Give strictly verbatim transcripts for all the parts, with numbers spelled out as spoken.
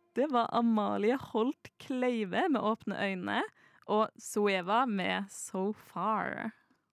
Det var Amalie Holt Kleive med Åpne øyne, og Zoeva med So Far.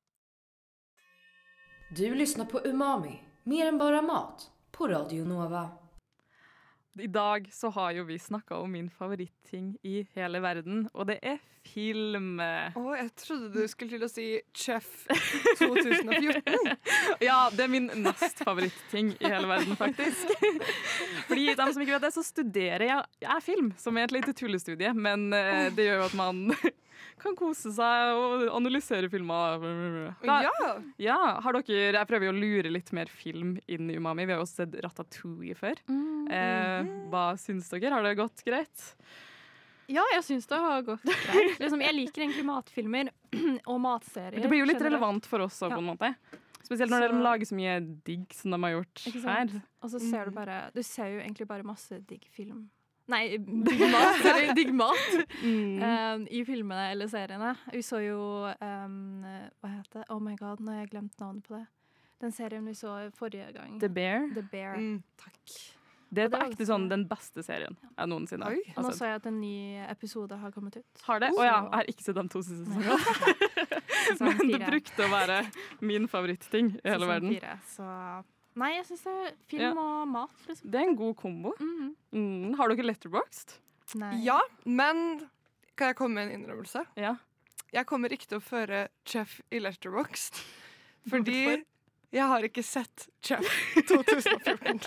Du lyssnar på Umami, mer än bara mat, på Radio Nova. I dag så har jo vi snakket om min favoritting i hele verden, og det er film. Åh, jeg trodde du skulle til å si Chef twenty fourteen. Ja, det er min nest favoritting i hele verden, faktisk. Fordi de som ikke vet det, så studerer jeg, jeg film, som er et lite tullestudie, men uh, det gjør jo at man kan kose seg og analysere filmer. Da, Ja! ja, har dere, jeg prøver jo å lure litt mer film inn i Umami. Vi har jo også sett Ratatouille før. Mm. Eh, hva syns dere? Har det gått greit? Ja, jeg syns det har gått greit. Liksom, jeg liker egentlig matfilmer og matserier. Det blir jo litt generelt. relevant for oss også, Ja. på en måte. Spesielt når Så- de lager så mye digg som de har gjort Ikke her. sant? Og så ser du bare Du ser jo egentlig bare masse digg film. Nei, digg mat. Sorry, digg mat. Mm. Um, I filmene eller seriene. Vi så jo um, Hva heter det? Oh my god, nå har jeg glemt navnet på det. Den serien vi så forrige gang. The Bear. The Bear. Mm, takk. Det er Og det på var ekte også- sånn den beste serien jeg noensinne Oi. har Nå sett. så jeg at en ny episode har kommet ut. Har det? Å ja, jeg har ikke sett de to siste sesongene. Sesong Men det fire. brukte å være min favoritting i hele Sesong verden. fire, så Nei, jeg syns det er film Ja. og mat, liksom. Det er en god kombo. Mhm. Mm. Har dere Letterboxd? Nei. Ja, men kan jeg komme med en innrømmelse? Ja. Jeg kommer ikke til å føre Chef i Letterboxd, fordi Hvorfor? jeg har ikke sett Chef twenty fourteen.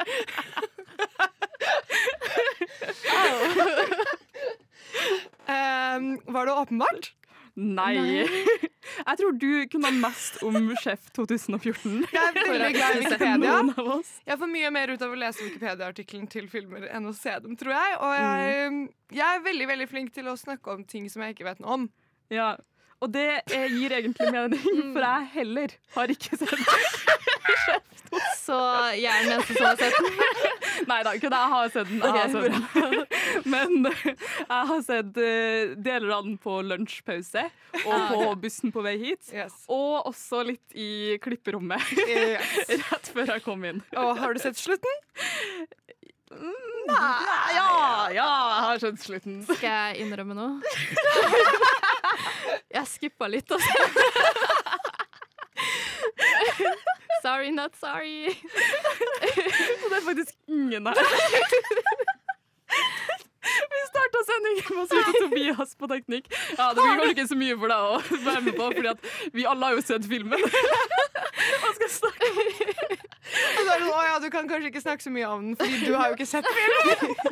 um, var det åpenbart? Nei. Jeg tror du kunne mest om Chef twenty fourteen. Jeg er veldig glad i Enn Wikipedia. noen av oss. Jeg får mye mer ut av å lese Wikipedia-artikkelen til filmer enn å se dem, tror jeg. Og jeg, jeg er veldig veldig flink til å snakke om ting som jeg ikke vet noe om. Ja. Og det eh, gir egentlig mening, for jeg heller har ikke sett Så jeg er den eneste som har sett den. Nei da, ikke det. Jeg har sett den. Jeg har sett den. Men eh, jeg har sett eh, deler av den på lunsjpause og på bussen på vei hit. Yes. Og også litt i klipperommet Yes. rett før jeg kom inn. Og har du sett slutten? Nei, ja, ja, jeg har sett slutten. Skal jeg innrømme noe? Jeg skippa litt, altså. Sorry, not sorry. Og det er faktisk ingen her. Vi starta sendingen med å si til Tobias på teknikk. Ja, det blir kanskje ikke så mye for deg å være med på, fordi at vi alle har jo sett filmen. Hva skal jeg snakke om? Og så er det sånn, å ja, du kan kanskje ikke snakke så mye om den, fordi du har jo ikke sett filmen.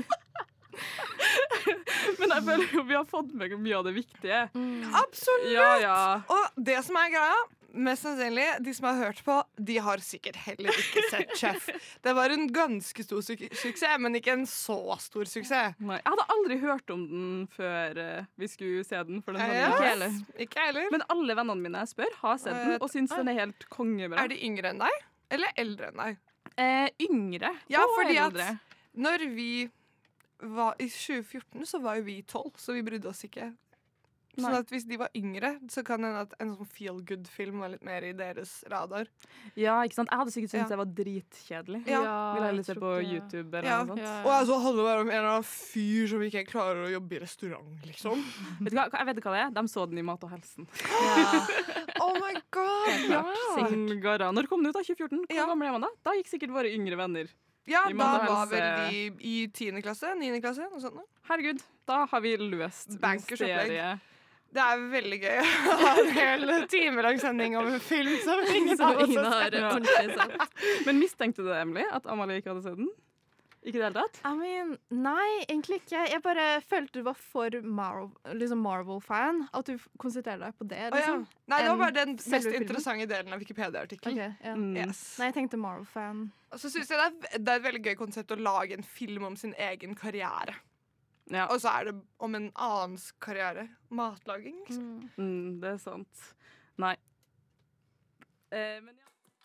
Men jeg føler jo vi har fått med mye av det viktige. Absolutt! Ja, ja. Og det som er greia, mest sannsynlig, de som har hørt på, de har sikkert heller ikke sett Chef. Det var en ganske stor su suksess, men ikke en så stor suksess. Nei, jeg hadde aldri hørt om den før eh, vi skulle se den. For den hadde Ja. ikke heller. Ikke jeg heller. Men alle vennene mine jeg spør, har sett den og syns den er helt kongebra. Er de yngre enn deg, eller eldre enn deg? Eh, yngre Ja, og fordi eldre. at når vi var i tjue fjorten, så var jo vi tolv, så vi brydde oss ikke. Sånn Nei. at hvis de var yngre, så kan det hende at en sånn feel good-film var litt mer i deres radar. Ja, ikke sant? Jeg hadde sikkert syntes Ja. det var dritkjedelig. Ja. Vil jeg heller jeg se tror på ikke- YouTube eller Ja. noe sånt. Ja, Og altså handler det bare om en eller annen fyr som ikke klarer å jobbe i restaurant, liksom. Vet du hva, jeg vet hva det er. De så den i Mat og helsen. Ja. Oh my god! Ja, Sånn, Gara. Når kom den ut? da? tjue fjorten? Hvor Ja. gammel er man da? Da gikk sikkert våre yngre venner. ja I da Mat og var helse. vel de i tiende klasse, niende klasse, noe sånt. Noe. Herregud, da har vi løst Bankers opplegg. mysteriet. Det er veldig gøy å ha en hel timelang sending om en film som ingen Som av oss ingen har har sett. ordentlig sett. Men mistenkte du det, Emily? At Amalie ikke hadde sett den? Ikke i det hele tatt? I mean, nei, egentlig ikke. Jeg bare følte du var for Marvel, liksom Marvel-fan. At du f- konsentrerte deg på det. Å, ja. Liksom. Nei, det var En bare den mest selve filmen. interessante delen av Wikipedia-artikkelen. Ok, ja. Mm. Yes. Nei, jeg tenkte Marvel-fan. Og så synes jeg det er, det er et veldig gøy konsept å lage en film om sin egen karriere. Ja, Og så er det om en annens karriere. Matlaging. Liksom. Mm. mm, det er sant. Nei. Eh, men ja.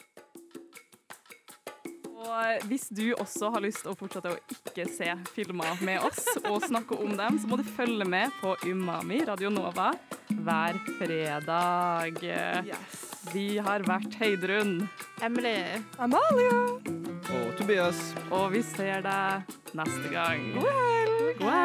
Og hvis du også har lyst til å fortsette å ikke se filmer med oss og snakke om dem, så må du følge med på Umami Radio Nova hver fredag. Yes. Vi har vært Heidrun, Emily. Amalie! Og Tobias. og vi ser deg neste gang. God helg! Wow.